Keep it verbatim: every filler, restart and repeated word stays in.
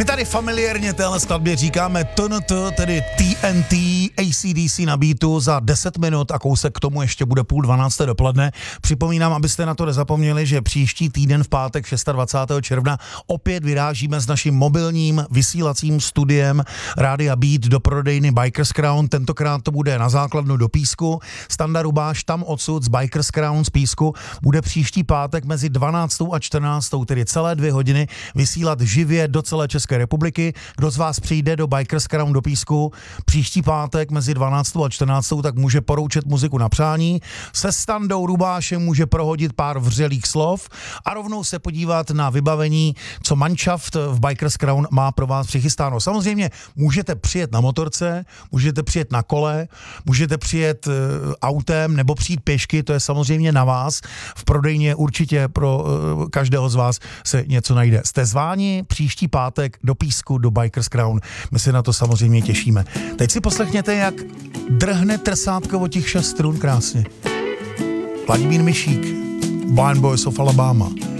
My tady familiárně téhle skladbě říkáme T N T, tedy T N T, A C D C na beatu za deset minut a kousek k tomu ještě bude půl dvanácté dopoledne. Připomínám, abyste na to nezapomněli, že příští týden v pátek dvacátého šestého června opět vyrážíme s naším mobilním vysílacím studiem Rádia Beat do prodejny Bikers Crown. Tentokrát to bude na základnu do Písku. Standa Rubáš tam odsud z Bikers Crown z Písku bude příští pátek mezi dvanáctou a čtrnáctou, tedy celé dvě hodiny vysílat živě do celé České republiky. Kdo z vás přijde do Bikers Crown do Písku příští pátek mezi dvanáctou a čtrnáctou, tak může poroučet muziku na přání. Se Standou Rubášem může prohodit pár vřelých slov a rovnou se podívat na vybavení, co manšaft v Bikers Crown má pro vás přichystáno. Samozřejmě můžete přijet na motorce, můžete přijet na kole, můžete přijet uh, autem nebo přijít pěšky, to je samozřejmě na vás. V prodejně určitě pro uh, každého z vás se něco najde. Jste zváni příští pátek do Písku, do Bikers Crown. My se na to samozřejmě těšíme. Teď si poslechněte, jak drhne trsátko od těch šest strun krásně. Vladimír Mišík, Blind Boys of Alabama.